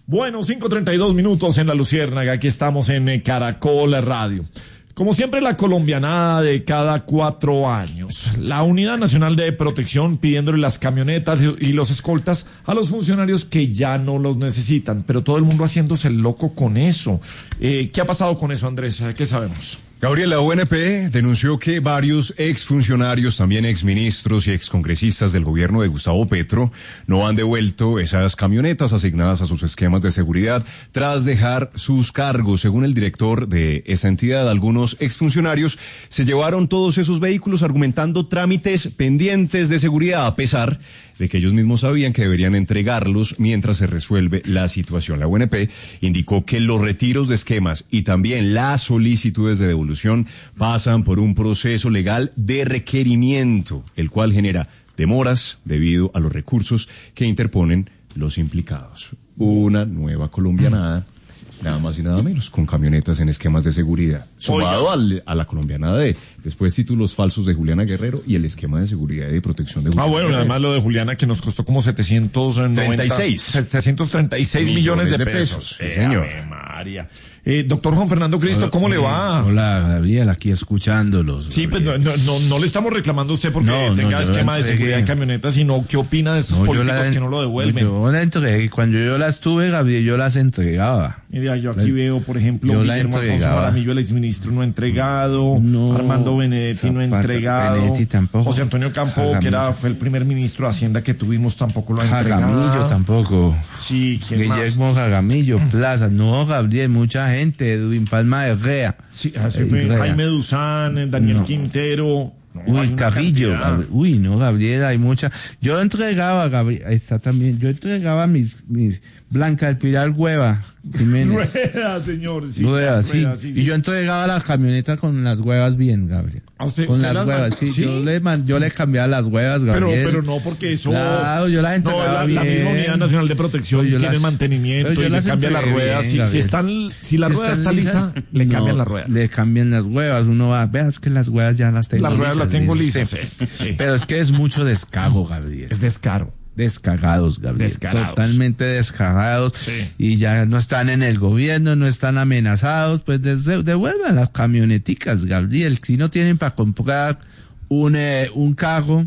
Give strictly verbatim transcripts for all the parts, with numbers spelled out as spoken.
Bueno, cinco treinta y dos minutos en La Luciérnaga, aquí estamos en Caracol Radio. Como siempre, la colombianada de cada cuatro años. La Unidad Nacional de Protección pidiéndole las camionetas y los escoltas a los funcionarios que ya no los necesitan, pero todo el mundo haciéndose el loco con eso. Eh, ¿Qué ha pasado con eso, Andrés? ¿Qué sabemos? Gabriel, la U N P denunció que varios exfuncionarios, también exministros y excongresistas del gobierno de Gustavo Petro, no han devuelto esas camionetas asignadas a sus esquemas de seguridad tras dejar sus cargos. Según el director de esa entidad, algunos exfuncionarios se llevaron todos esos vehículos argumentando trámites pendientes de seguridad, a pesar de que ellos mismos sabían que deberían entregarlos mientras se resuelve la situación. La U N P indicó que los retiros de esquemas y también las solicitudes de devolución pasan por un proceso legal de requerimiento, el cual genera demoras debido a los recursos que interponen los implicados. Una nueva colombianada, nada más y nada menos, con camionetas en esquemas de seguridad. Sumado al, a la colombianada de después títulos falsos de Juliana Guerrero y el esquema de seguridad y de protección de Juliana Ah, bueno, Guerrero. Además lo de Juliana que nos costó como setecientos treinta y seis, setecientos treinta y seis millones, millones de pesos. pesos. Sí, señor. Eh, María. Eh, doctor Juan Fernando Cristo, hola, ¿cómo le va? Hola, Gabriel, aquí escuchándolos. Sí, pues no, no, no, no le estamos reclamando a usted porque no, tenga no, esquema de seguridad en camionetas, sino qué opina de estos no, políticos la, que no lo devuelven. Yo la entregué, cuando yo las tuve, Gabriel, yo las entregaba. Mira, yo aquí la, veo, por ejemplo, yo Guillermo Alfonso Jaramillo, el exministro, no ha entregado, no, Armando Benedetti no ha entregado, Benedetti tampoco, José Antonio Campo, Jaramillo, que era fue el primer ministro de Hacienda que tuvimos, tampoco lo ha entregado. Jaramillo tampoco. Sí, ¿quién Guillermo más? Jaramillo, Plaza, no, Gabriel, mucha gente, Edwin Palma de Rea. Sí, así fue, Rea. Jaime Duzán, Daniel no. Quintero. No, uy, Carrillo, Gabriel, uy, no, Gabriel, hay mucha. Yo entregaba, Gabriel, ahí está también, yo entregaba mis, mis Blanca del Pilar Hueva, Jiménez. Rueda, señor, sí. Rueda, sí. Rueda, sí, sí. Y yo entregaba la camioneta con las huevas bien, Gabriel. ¿A usted, con usted las huevas, sí, ¿sí? Yo le man, yo le cambiaba las huevas, Gabriel. Pero, pero no porque eso. Claro, yo las entregaba no, la, bien. La misma Unidad Nacional de Protección tiene las, el mantenimiento y le cambia las ruedas. Si, si están, si la rueda está lisa, le no, cambian las ruedas. Le cambian las huevas. Uno va, veas que las huevas ya las tengo Las ruedas lisas, las tengo lisas. lisas. Sí, sí. Pero es que es mucho descaro, Gabriel. Es descaro. Descagados, Gabriel. Descarados. Totalmente descarados. Sí. Y ya no están en el gobierno, no están amenazados. Pues des, devuelvan las camioneticas, Gabriel. Si no tienen para comprar un, eh, un carro,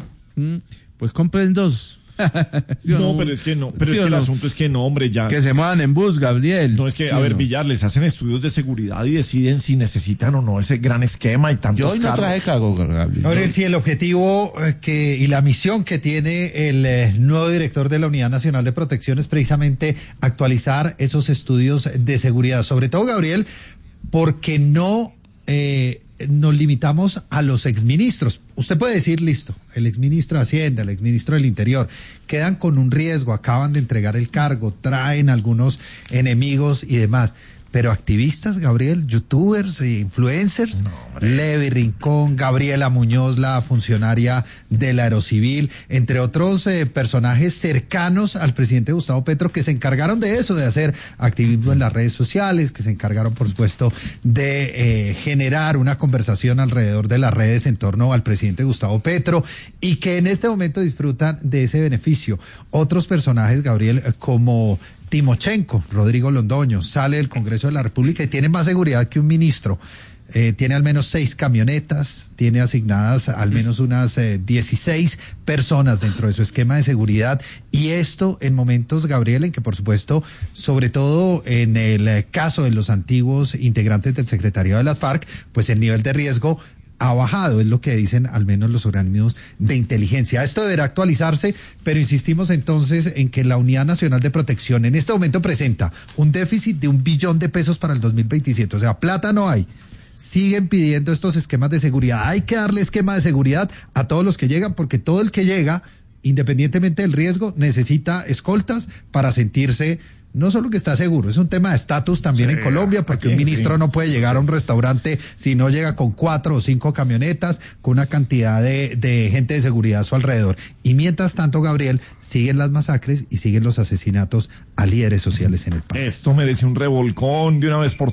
pues compren dos. ¿Sí no, no, pero es que no, pero ¿sí es que el no? asunto es que no, hombre, ya. Que se muevan en bus, Gabriel. No, es que, ¿sí a ver, no? Villar, les hacen estudios de seguridad y deciden si necesitan o no ese gran esquema y tantos Yo hoy no traje cargo, Gabriel. A ver, si el objetivo eh, que y la misión que tiene el eh, nuevo director de la Unidad Nacional de Protección es precisamente actualizar esos estudios de seguridad. Sobre todo, Gabriel, porque no... Eh, nos limitamos a los exministros. Usted puede decir, listo, el exministro de Hacienda, el exministro del Interior, quedan con un riesgo, acaban de entregar el cargo, traen algunos enemigos y demás. Pero activistas, Gabriel, youtubers e influencers, no, Levi Rincón, Gabriela Muñoz, la funcionaria del Aerocivil, entre otros eh, personajes cercanos al presidente Gustavo Petro que se encargaron de eso, de hacer activismo en las redes sociales, que se encargaron, por supuesto, de eh, generar una conversación alrededor de las redes en torno al presidente Gustavo Petro y que en este momento disfrutan de ese beneficio. Otros personajes, Gabriel, como Timochenko, Rodrigo Londoño, sale del Congreso de la República y tiene más seguridad que un ministro. Eh, tiene al menos seis camionetas, tiene asignadas al menos unas eh, dieciséis personas dentro de su esquema de seguridad. Y esto en momentos, Gabriel, en que por supuesto, sobre todo en el eh, caso de los antiguos integrantes del secretariado de las FARC, pues el nivel de riesgo ha bajado, es lo que dicen al menos los organismos de inteligencia. Esto deberá actualizarse, pero insistimos entonces en que la Unidad Nacional de Protección en este momento presenta un déficit de un billón de pesos para el dos mil veintisiete. O sea, plata no hay. Siguen pidiendo estos esquemas de seguridad. Hay que darle esquema de seguridad a todos los que llegan, porque todo el que llega, independientemente del riesgo, necesita escoltas para sentirse no solo que está seguro, es un tema de estatus también sí, en Colombia, porque un ministro sí, no puede llegar sí. a un restaurante si no llega con cuatro o cinco camionetas, con una cantidad de, de gente de seguridad a su alrededor. Y mientras tanto, Gabriel, siguen las masacres y siguen los asesinatos a líderes sociales en el país. Esto merece un revolcón de una vez por